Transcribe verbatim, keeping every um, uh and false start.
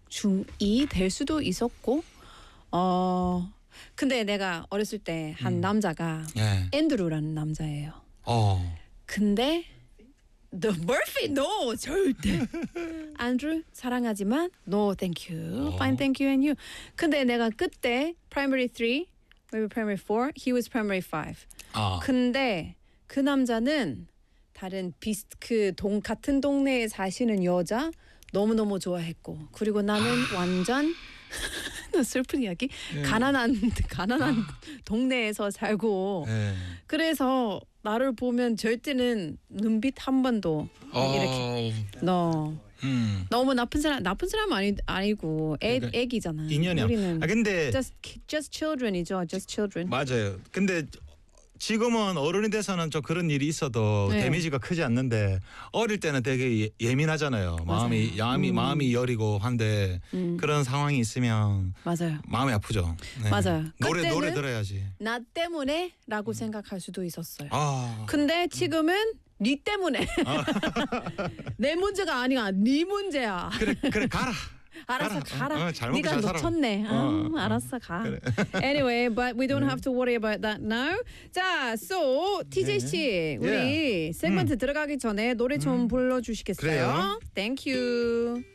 중이 될 수도 있었고 어 근데 내가 어렸을 때 한 음. 남자가 예. 앤드루라는 남자예요. 어. 근데 The Murphy no 절대 앤드루 사랑하지만 no thank you 어. fine thank you and you 근데 내가 그때 primary three maybe primary four he was primary five 아. 근데 그 남자는 다른 비슷 그 동 같은 동네에 사시는 여자 너무 너무 좋아했고 그리고 나는 완전 슬픈 이야기 예. 가난한 가난한 동네에서 살고 예. 그래서 나를 보면 절대는 눈빛 한 번도 이렇게 어. 너 음. 너무 나쁜 사람 나쁜 사람 아니 아니고 애 그러니까 애기잖아. 인연이야. 우리는 아 근데 just just children이죠. just children. 맞아요. 근데 지금은 어른이 돼서는 좀 그런 일이 있어도 네. 데미지가 크지 않는데 어릴 때는 되게 예, 예민하잖아요. 마음이 마음이 음. 마음이 여리고 한데 음. 그런 상황이 있으면 맞아요. 마음이 아프죠. 네. 맞아요. 노래 그때는 노래 들어야지. 나 때문에라고 생각할 수도 있었어요. 아. 근데 지금은 네 때문에 내 문제가 아니야. 네 문제야. 그래 그래 가라. 알았어 가라. 가라. 어, 잘 먹고 네가 잘 살아. 놓쳤네. 아, 어, 어. 알았어 가. 그래. Anyway, but we don't have to worry about that now. 자, so 티제이 씨, 우리 Yeah. 세그먼트 들어가기 전에 노래 좀 불러주시겠어요? 그래요. Thank you.